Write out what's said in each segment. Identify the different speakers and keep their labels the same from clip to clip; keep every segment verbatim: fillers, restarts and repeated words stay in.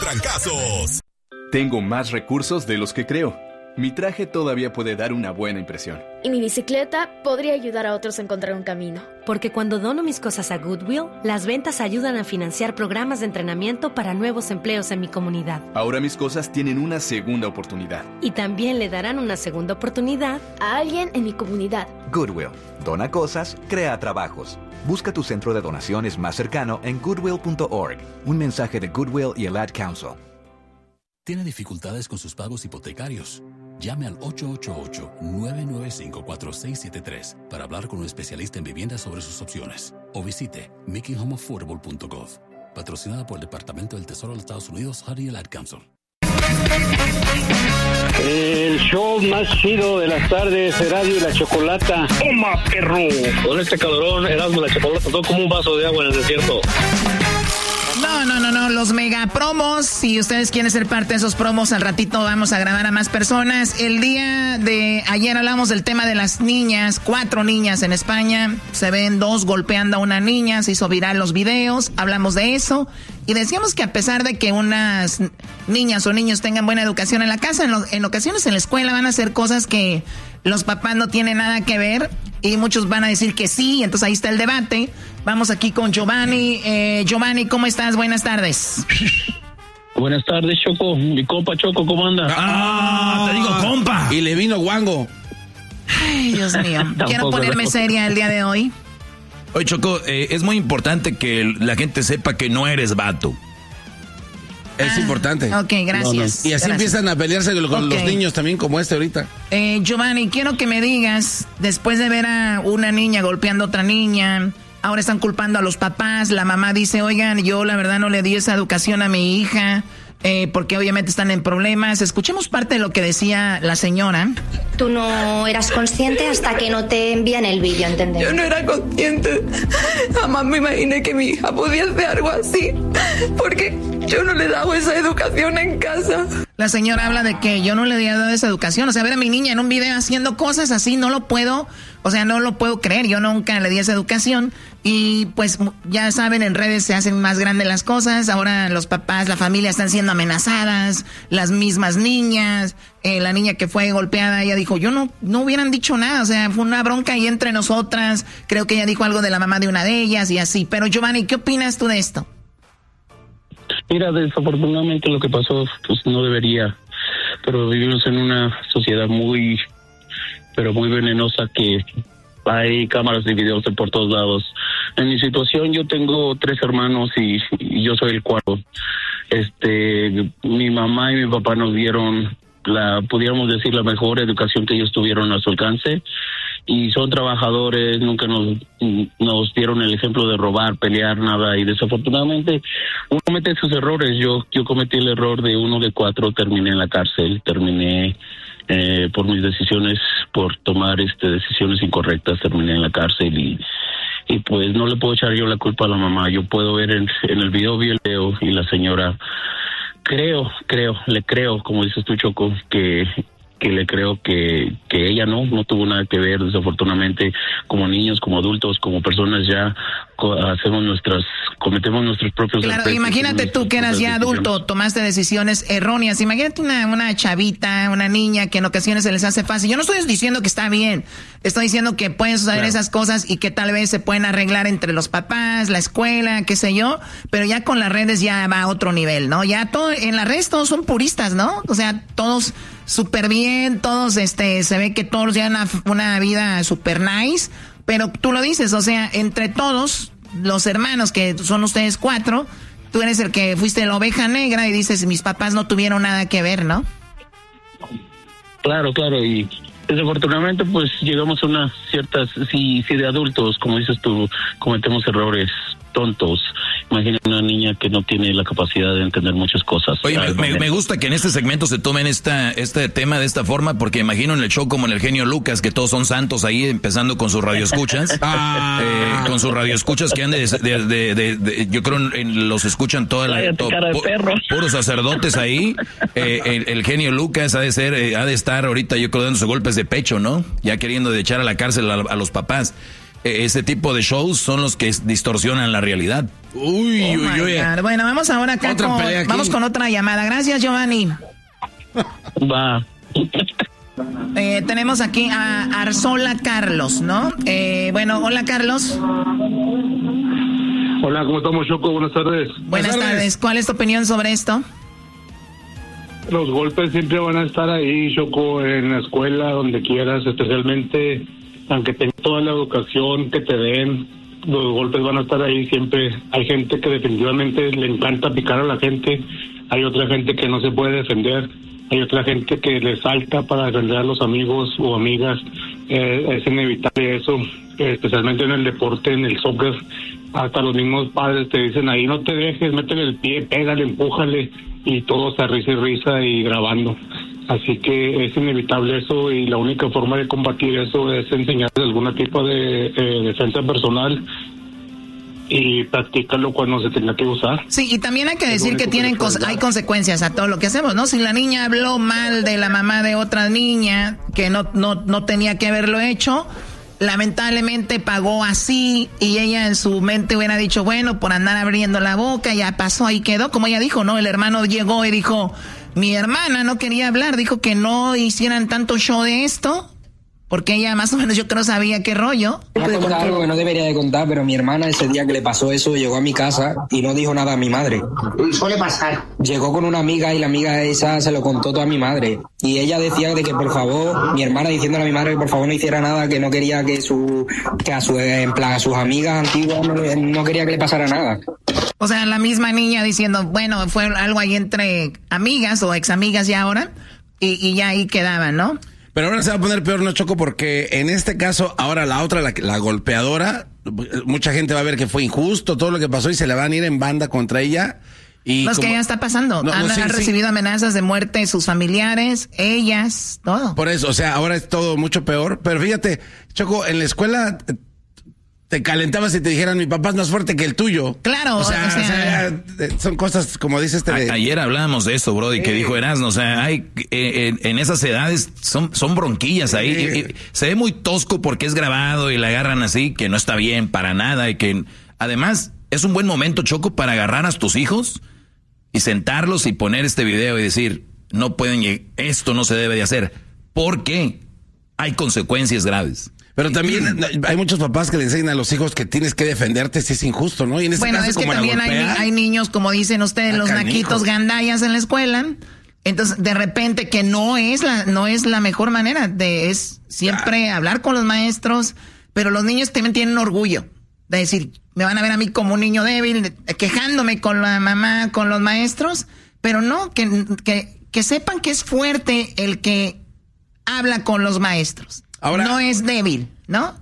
Speaker 1: trancazos.
Speaker 2: Tengo más recursos de los que creo. Mi traje todavía puede dar una buena impresión.
Speaker 3: Y mi bicicleta podría ayudar a otros a encontrar un camino.
Speaker 4: Porque cuando dono mis cosas a Goodwill, las ventas ayudan a financiar programas de entrenamiento para nuevos empleos en mi comunidad.
Speaker 2: Ahora mis cosas tienen una segunda oportunidad.
Speaker 4: Y también le darán una segunda oportunidad
Speaker 3: a alguien en mi comunidad.
Speaker 5: Goodwill. Dona cosas, crea trabajos. Busca tu centro de donaciones más cercano en goodwill punto org. Un mensaje de Goodwill y el Ad Council.
Speaker 6: ¿Tiene dificultades con sus pagos hipotecarios? Llame al ocho ocho ocho, nueve nueve cinco, cuatro seis siete tres para hablar con un especialista en viviendas sobre sus opciones. O visite making home affordable punto gov. Patrocinada por el Departamento del Tesoro de los Estados Unidos, H U D y el Ad Council.
Speaker 7: El show más chido de las tardes, Erasmo y la Chocolata.
Speaker 8: ¡Toma, perro! Con este calorón, Erasmo y la Chocolata, todo como un vaso de agua en el desierto.
Speaker 9: No, no, no, no, los mega promos, si ustedes quieren ser parte de esos promos, al ratito vamos a grabar a más personas. El día de ayer hablamos del tema de las niñas, cuatro niñas en España, se ven dos golpeando a una niña, se hizo viral los videos, hablamos de eso. Y decíamos que a pesar de que unas niñas o niños tengan buena educación en la casa, en, lo, en ocasiones en la escuela van a hacer cosas que los papás no tienen nada que ver y muchos van a decir que sí, entonces ahí está el debate. Vamos aquí con Giovanni. Eh, Giovanni, ¿cómo estás? Buenas tardes.
Speaker 7: Buenas tardes, Choco. Mi compa Choco, ¿cómo anda?
Speaker 10: Ah, te digo compa. Y le vino guango.
Speaker 9: Ay, Dios mío. Quiero ponerme seria el día de hoy.
Speaker 10: Oye, Choco, eh, es muy importante que la gente sepa que no eres vato. Es
Speaker 9: ah,
Speaker 10: importante.
Speaker 9: Ok, gracias. No, no.
Speaker 10: Y así
Speaker 9: gracias.
Speaker 10: empiezan a pelearse con okay. los niños también, como este ahorita.
Speaker 9: Eh, Giovanni, quiero que me digas, después de ver a una niña golpeando a otra niña, ahora están culpando a los papás, la mamá dice, oigan, yo la verdad no le di esa educación a mi hija, eh, porque obviamente están en problemas. Escuchemos parte de lo que decía la señora.
Speaker 11: Tú no eras consciente hasta que no te envían el vídeo, ¿entendés?
Speaker 12: Yo no era consciente. Jamás me imaginé que mi hija podía hacer algo así, porque yo no le he dado esa educación en casa.
Speaker 9: La señora habla de que yo no le he dado esa educación. O sea, ver a mi niña en un video haciendo cosas así, no lo puedo, o sea, no lo puedo creer. Yo nunca le di esa educación. Y pues ya saben, en redes se hacen más grandes las cosas. Ahora los papás, la familia están siendo amenazadas, las mismas niñas. Eh, la niña que fue golpeada, ella dijo, yo no, no hubieran dicho nada. O sea, fue una bronca ahí entre nosotras. Creo que ella dijo algo de la mamá de una de ellas y así. Pero Giovanni, ¿qué opinas tú de esto?
Speaker 7: Mira, desafortunadamente lo que pasó, pues no debería, pero vivimos en una sociedad muy, pero muy venenosa que hay cámaras y videos de por todos lados. En mi situación yo tengo tres hermanos y, y yo soy el cuarto. Este, mi mamá y mi papá nos dieron la, pudiéramos decir, la mejor educación que ellos tuvieron a su alcance. Y son trabajadores, nunca nos, nos dieron el ejemplo de robar, pelear, nada, y desafortunadamente uno comete sus errores. Yo yo cometí el error de uno de cuatro, terminé en la cárcel, terminé eh, por mis decisiones, por tomar este decisiones incorrectas, terminé en la cárcel y y pues no le puedo echar yo la culpa a la mamá. Yo puedo ver en, en el video, vi el video y la señora, creo, creo, le creo, como dices tú, Choco, que... que le creo que, que ella no, no tuvo nada que ver, desafortunadamente, como niños, como adultos, como personas ya hacemos nuestras, cometemos nuestros propios
Speaker 9: Claro, errores, imagínate tú que eras ya adulto, tomaste decisiones erróneas, imagínate una, una chavita, una niña que en ocasiones se les hace fácil. Yo no estoy diciendo que está bien, estoy diciendo que pueden suceder claro. esas cosas y que tal vez se pueden arreglar entre los papás, la escuela, qué sé yo, pero ya con las redes ya va a otro nivel, ¿no? Ya todo, en las redes todos son puristas, ¿no? O sea, todos súper bien, todos, este, se ve que todos llevan una, una vida súper nice, pero tú lo dices, o sea, entre todos, los hermanos que son ustedes cuatro, tú eres el que fuiste la oveja negra y dices, mis papás no tuvieron nada que ver, ¿no?
Speaker 7: Claro, claro, y desafortunadamente pues llegamos a unas ciertas, sí, sí de adultos, como dices tú, cometemos errores tontos. Imagina una niña que no tiene la capacidad de entender muchas cosas.
Speaker 10: Oye, me, me, me gusta que en este segmento se tomen esta, este tema de esta forma, porque imagino en el show como en el genio Lucas, que todos son santos ahí, empezando con sus radioescuchas. ah. eh, con sus radioescuchas que han de, de, de, de, de yo creo en, los escuchan toda la... To, pu, puros sacerdotes ahí. Eh, el, el genio Lucas ha de ser, eh, ha de estar ahorita yo creo dándose golpes de pecho, ¿no? Ya queriendo de echar a la cárcel a, a los papás. ese tipo de shows son los que distorsionan la realidad. Uy,
Speaker 9: oh
Speaker 10: uy, uy.
Speaker 9: God. Bueno, vamos ahora acá con, vamos con otra llamada. Gracias, Giovanni.
Speaker 7: Va.
Speaker 9: Eh, tenemos aquí a Arzola Carlos, ¿no? Eh, bueno, hola, Carlos.
Speaker 1: Hola, ¿cómo estamos, Choco? Buenas tardes.
Speaker 9: Buenas, Buenas tardes. tardes. ¿Cuál es tu opinión sobre esto?
Speaker 1: Los golpes siempre van a estar ahí, Choco, en la escuela, donde quieras, especialmente, aunque tengas toda la educación que te den, los golpes van a estar ahí siempre. Hay gente que definitivamente le encanta picar a la gente, hay otra gente que no se puede defender, hay otra gente que le salta para defender a los amigos o amigas. Eh, es inevitable eso, especialmente en el deporte, en el soccer. Hasta los mismos padres te dicen ahí, no te dejes, métele el pie, pégale, empújale, y todo está risa y risa y grabando. Así que es inevitable eso, y la única forma de combatir eso es enseñarles algún tipo de eh, defensa personal y practícalo cuando se tenga que usar.
Speaker 9: Sí, y también hay que decir que tienen cos- hay consecuencias a todo lo que hacemos, ¿no? Si la niña habló mal de la mamá de otra niña que no, no, no tenía que haberlo hecho, lamentablemente pagó así, y ella en su mente hubiera dicho, bueno, por andar abriendo la boca, ya pasó, ahí quedó, como ella dijo, ¿no? El hermano llegó y dijo, mi hermana no quería hablar, dijo que no hicieran tanto show de esto, porque ella más o menos yo creo sabía qué rollo.
Speaker 13: Voy a contar algo que no debería de contar, pero mi hermana ese día que le pasó eso llegó a mi casa y no dijo nada a mi madre.
Speaker 14: Suele pasar.
Speaker 13: Llegó con una amiga y la amiga esa se lo contó todo a mi madre. Y ella decía de que por favor, mi hermana diciéndole a mi madre que por favor no hiciera nada, que no quería que su que a su en plan, a sus amigas antiguas no, no quería que le pasara nada.
Speaker 9: O sea, la misma niña diciendo, bueno, fue algo ahí entre amigas o ex amigas ya ahora, y, y ya ahí quedaban, ¿no?
Speaker 15: Pero ahora se va a poner peor, ¿no, Choco? Porque en este caso, ahora la otra, la, la golpeadora, mucha gente va a ver que fue injusto todo lo que pasó y se le van a ir en banda contra ella. Y
Speaker 9: no, es
Speaker 15: como...
Speaker 9: que ya está pasando.
Speaker 15: No,
Speaker 9: han,
Speaker 15: no, sí,
Speaker 9: han
Speaker 15: sí.
Speaker 9: recibido amenazas de muerte de sus familiares, ellas, todo.
Speaker 15: Por eso, o sea, ahora es todo mucho peor. Pero fíjate, Choco, en la escuela te calentabas y te dijeran, mi papá es más fuerte que el tuyo.
Speaker 9: Claro.
Speaker 15: O sea,
Speaker 9: o sea,
Speaker 15: o sea son cosas, como dice este...
Speaker 10: A, ayer hablábamos de esto, Brody, eh. que dijo Erasmo, o sea, hay eh, en, en esas edades son, son bronquillas ahí. Eh. Y, y se ve muy tosco porque es grabado y la agarran así, que no está bien para nada, y que además es un buen momento, Choco, para agarrar a tus hijos y sentarlos y poner este video y decir, no pueden, esto no se debe de hacer. ¿Por qué? Hay consecuencias graves.
Speaker 15: Pero también hay muchos papás que le enseñan a los hijos que tienes que defenderte si es injusto, ¿no? Y en este
Speaker 9: bueno,
Speaker 15: caso,
Speaker 9: es que
Speaker 15: como
Speaker 9: también hay, hay niños, como dicen ustedes, los
Speaker 15: canijo.
Speaker 9: naquitos gandallas en la escuela. Entonces, de repente, que no es la, no es la mejor manera de, es siempre ah. hablar con los maestros, pero los niños también tienen orgullo de decir, me van a ver a mí como un niño débil, quejándome con la mamá, con los maestros, pero no, que, que, que sepan que es fuerte el que habla con los maestros. Ahora, no es débil, ¿no?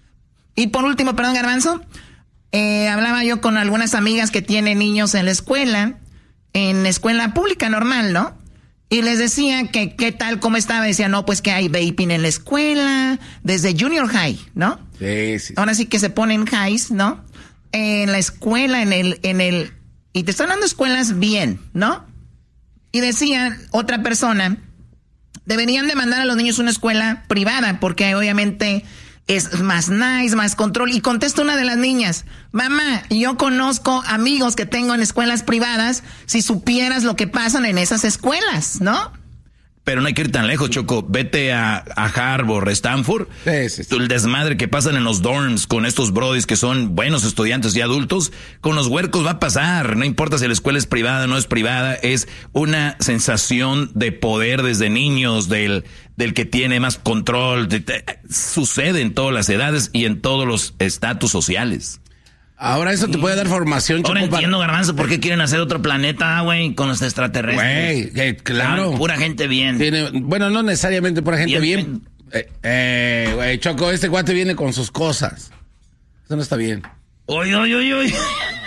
Speaker 9: Y por último, perdón, Garbanzo, eh, hablaba yo con algunas amigas que tienen niños en la escuela, en escuela pública normal, ¿no? Y les decía que qué tal, cómo estaba. Decía, no, pues que hay vaping en la escuela, desde junior high, ¿no?
Speaker 15: Sí, sí.
Speaker 9: Ahora sí que se ponen highs, ¿no? En la escuela, en el, en el, y te están dando escuelas bien, ¿no? Y decía otra persona, deberían de mandar a los niños a una escuela privada, porque obviamente es más nice, más control. Y contesta una de las niñas, mamá, yo conozco amigos que tengo en escuelas privadas, si supieras lo que pasan en esas escuelas, ¿no?
Speaker 10: Pero no hay que ir tan lejos, Choco. Vete a, a Harvard, Stanford. Sí, sí, sí. El desmadre que pasan en los dorms con estos brodis que son buenos estudiantes y adultos, con los huercos va a pasar. No importa si la escuela es privada o no es privada. Es una sensación de poder desde niños, del, del que tiene más control. De, de, sucede en todas las edades y en todos los estatus sociales.
Speaker 15: Ahora eso te puede dar formación,
Speaker 10: Choco. Ahora entiendo,
Speaker 15: para...
Speaker 10: Garbanzo, por qué quieren hacer otro planeta, güey, con los extraterrestres.
Speaker 15: Güey, eh, claro.
Speaker 10: Ah, pura gente bien.
Speaker 15: Tiene, bueno, no necesariamente pura gente bien. bien. Eh, eh, güey, Choco, este cuate viene con sus cosas. Eso no está bien.
Speaker 10: Uy, uy, uy, uy.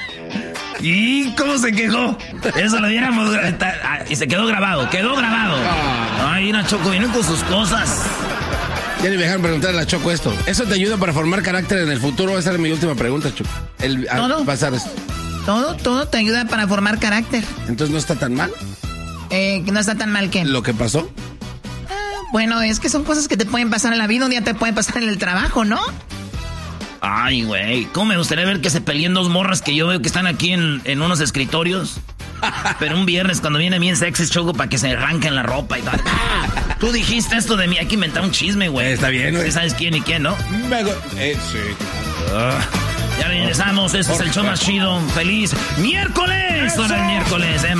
Speaker 10: ¿Y cómo se quejó? Eso lo diéramos. Y se quedó grabado, quedó grabado. Ah. Ay, una Choco viene con sus cosas.
Speaker 15: Ya ni me dejaron preguntarle a Choco esto. ¿Eso te ayuda para formar carácter en el futuro? Esa era mi última pregunta, Choco. El,
Speaker 9: ¿Todo?
Speaker 15: Pasar esto.
Speaker 9: Todo, todo te ayuda para formar carácter.
Speaker 15: Entonces, ¿no está tan mal?
Speaker 9: Eh, ¿no está tan mal qué?
Speaker 15: ¿Lo que pasó?
Speaker 9: Ah, bueno, es que son cosas que te pueden pasar en la vida. Un día te pueden pasar en el trabajo, ¿no?
Speaker 14: Ay, güey. ¿Cómo me gustaría ver que se peleen dos morras que yo veo que están aquí en, en unos escritorios? Pero un viernes cuando viene bien sexy, Choco, para que se arranquen la ropa y tal. Tú dijiste esto de mí, hay que inventar un chisme, güey.
Speaker 15: Está bien, güey.
Speaker 14: ¿Sabes quién y quién, no?
Speaker 15: Me go- eh, sí.
Speaker 14: Uh, ya regresamos, este es el show más chido. ¡Feliz miércoles! Ahora el miércoles, eh.